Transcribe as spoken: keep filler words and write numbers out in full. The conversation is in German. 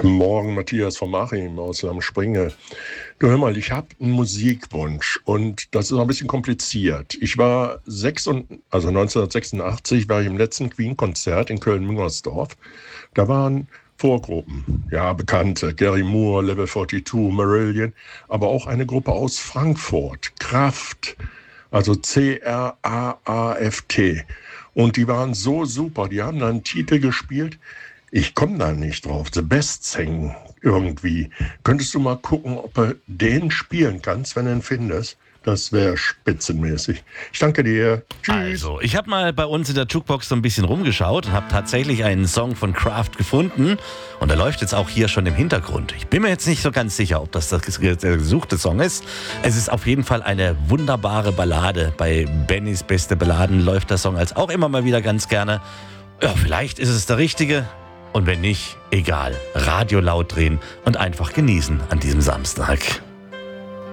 Morgen, Matthias von Achim aus Lammspringe. Du, hör mal, ich habe einen Musikwunsch und das ist ein bisschen kompliziert. Ich war sechs und, also neunzehnhundertsechsundachtzig war ich im letzten Queen-Konzert in Köln-Müngersdorf. Da waren Vorgruppen, ja, Bekannte, Gary Moore, Level zweiundvierzig, Marillion, aber auch eine Gruppe aus Frankfurt, Kraft, also C R A A F T. Und die waren so super, die haben dann einen Titel gespielt. Ich komme da nicht drauf. The Best Thing irgendwie. Könntest du mal gucken, ob du den spielen kannst, wenn du ihn findest? Das wäre spitzenmäßig. Ich danke dir. Tschüss. Also, ich habe mal bei uns in der Jukebox so ein bisschen rumgeschaut und habe tatsächlich einen Song von Kraft gefunden. Und der läuft jetzt auch hier schon im Hintergrund. Ich bin mir jetzt nicht so ganz sicher, ob das der gesuchte Song ist. Es ist auf jeden Fall eine wunderbare Ballade. Bei Bennys Beste Balladen läuft der Song als auch immer mal wieder ganz gerne. Ja, vielleicht ist es der richtige. Und wenn nicht, egal. Radio laut drehen und einfach genießen an diesem Samstag.